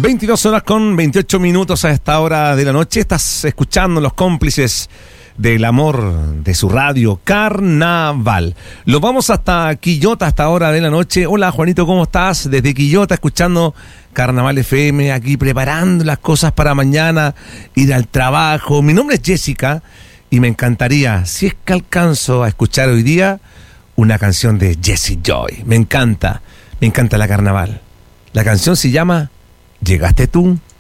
22 horas con 28 minutos a esta hora de la noche. Estás escuchando Los Cómplices del Amor de su radio Carnaval. Los vamos hasta Quillota a esta hora de la noche. Hola Juanito, ¿cómo estás? Desde Quillota escuchando Carnaval FM, aquí preparando las cosas para mañana, ir al trabajo. Mi nombre es Jessica y me encantaría, si es que alcanzo a escuchar hoy día, una canción de Jessie Joy. Me encanta la Carnaval. La canción se llama Llegaste tú.